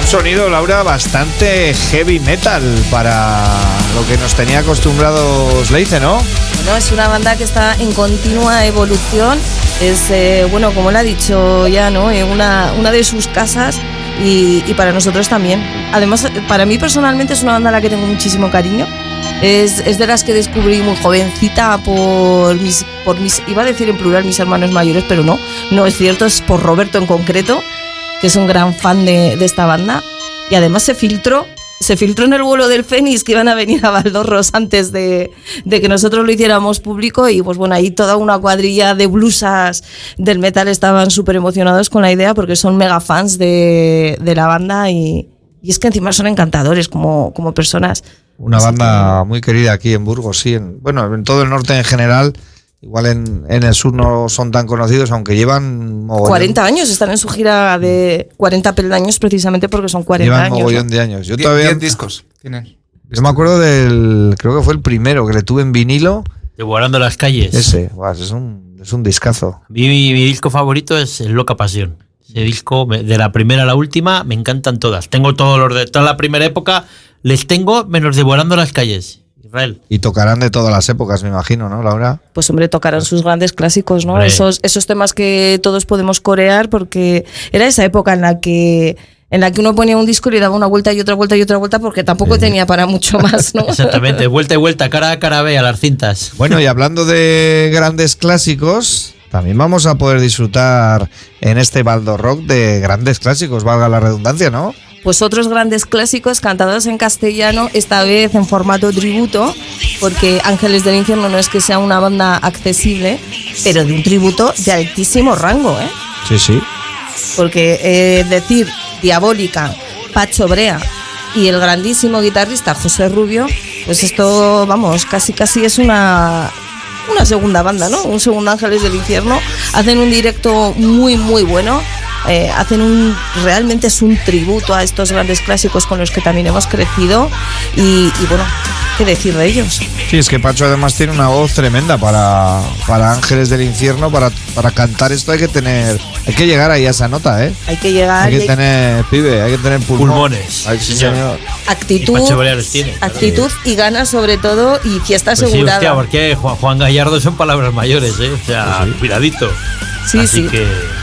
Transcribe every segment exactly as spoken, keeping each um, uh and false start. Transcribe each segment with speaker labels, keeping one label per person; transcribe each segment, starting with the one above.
Speaker 1: sonido, Laura, bastante heavy metal para lo que nos tenía acostumbrados Leice, ¿no?
Speaker 2: Bueno, es una banda que está en continua evolución. Es, eh, bueno, como lo ha dicho ya, ¿no? Eh, una, una de sus casas y, y para nosotros también. Además, para mí personalmente es una banda a la que tengo muchísimo cariño. Es, es de las que descubrí muy jovencita por mis, por mis, iba a decir en plural mis hermanos mayores, pero no, no es cierto, es por Roberto en concreto, que es un gran fan de, de esta banda. Y además se filtró, se filtró en el vuelo del Fénix que iban a venir a Valdorros antes de, de que nosotros lo hiciéramos público, y pues bueno, ahí toda una cuadrilla de blusas del metal estaban súper emocionados con la idea porque son mega fans de, de la banda y, y es que encima son encantadores como, como personas.
Speaker 1: Una banda muy querida aquí en Burgos, sí, en, bueno, en todo el norte en general. Igual en, en el sur no son tan conocidos, aunque llevan mogollón.
Speaker 2: cuarenta años, están en su gira de cuarenta peldaños precisamente porque son cuarenta
Speaker 1: llevan
Speaker 2: años.
Speaker 1: Llevan mogollón, ¿no?, de años. Yo
Speaker 3: diez,
Speaker 1: todavía
Speaker 3: diez discos tienen.
Speaker 1: Yo me acuerdo del, creo que fue el primero que le tuve en vinilo.
Speaker 4: Devorando las calles.
Speaker 1: Ese, guau, es un, es un discazo.
Speaker 4: Mi, mi, mi disco favorito es el Loca Pasión. Ese disco, de la primera a la última, me encantan todas. Tengo todos los de toda la primera época, les tengo menos Devorando las calles. Israel.
Speaker 1: Y tocarán de todas las épocas, me imagino, ¿no, Laura?
Speaker 2: Pues hombre, tocarán sus grandes clásicos, ¿no? Esos, esos temas que todos podemos corear, porque era esa época en la que en la que uno ponía un disco y le daba una vuelta y otra vuelta y otra vuelta porque tampoco sí. tenía para mucho más, ¿no?
Speaker 4: Exactamente, vuelta y vuelta, cara a cara B a las cintas.
Speaker 1: Bueno, y hablando de grandes clásicos, también vamos a poder disfrutar en este Valdorrock de grandes clásicos, valga la redundancia, ¿no?
Speaker 2: Pues otros grandes clásicos cantados en castellano, esta vez en formato tributo, porque Ángeles del Infierno no es que sea una banda accesible, pero de un tributo de altísimo rango, ¿eh?
Speaker 1: Sí, sí.
Speaker 2: Porque eh, decir Diabólica, Pacho Brea y el grandísimo guitarrista José Rubio, pues esto, vamos, casi casi es una, una segunda banda, ¿no? Un segundo Ángeles del Infierno. Hacen un directo muy, muy bueno. Eh, hacen un realmente es un tributo a estos grandes clásicos con los que también hemos crecido y, y bueno, ¿qué decir de ellos?
Speaker 1: Sí, es que Pacho además tiene una voz tremenda para, para Ángeles del Infierno. Para, para cantar esto hay que tener, hay que llegar ahí a esa nota, ¿eh?
Speaker 2: Hay que llegar,
Speaker 1: hay que
Speaker 2: hay
Speaker 1: tener, pibe, hay que tener pulmón.
Speaker 4: pulmones.
Speaker 1: Ay, sí, señor.
Speaker 2: Actitud,
Speaker 4: tiene,
Speaker 2: actitud y ganas sobre todo, y fiesta
Speaker 4: pues
Speaker 2: asegurada.
Speaker 4: Sí, hostia, porque Juan, Juan Gallardo son palabras mayores, ¿eh? O sea, sí, sí. cuidadito.
Speaker 2: Sí,
Speaker 4: Así
Speaker 2: sí.
Speaker 4: que...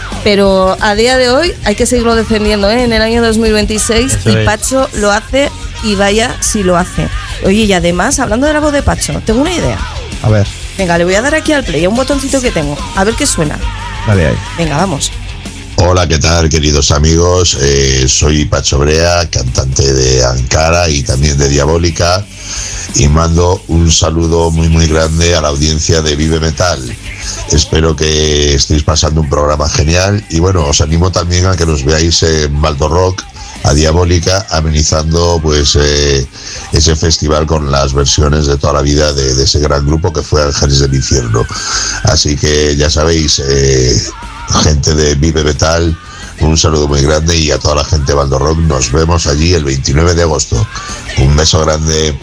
Speaker 2: Pero a día de hoy hay que seguirlo defendiendo, ¿eh? En el año dos mil veintiséis. Eso y es. Pacho lo hace, y vaya si lo hace. Oye, y además, hablando de la voz de Pacho, tengo una idea.
Speaker 1: A ver.
Speaker 2: Venga, le voy a dar aquí al play, a un botoncito que tengo. A ver qué suena.
Speaker 1: Dale ahí.
Speaker 2: Venga, vamos.
Speaker 5: Hola, ¿qué tal, queridos amigos? Eh, soy Pacho Brea, cantante de Ankara y también de Diabólica, y mando un saludo muy muy grande a la audiencia de Vive Metal. Espero que estéis pasando un programa genial y bueno, os animo también a que nos veáis en Valdorrock, a Diabólica, amenizando pues eh, ese festival con las versiones de toda la vida de, de ese gran grupo que fue Ángeles del Infierno. Así que ya sabéis, eh, gente de Vive Metal, un saludo muy grande, y a toda la gente de Valdorrock nos vemos allí el veintinueve de agosto. Un beso grande.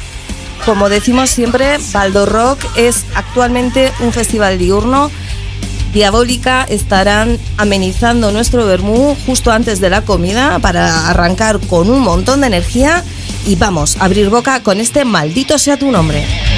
Speaker 2: Como decimos siempre, Valdorrock es actualmente un festival diurno. Diabólica estarán amenizando nuestro vermú justo antes de la comida para arrancar con un montón de energía y vamos a abrir boca con este Maldito sea tu nombre.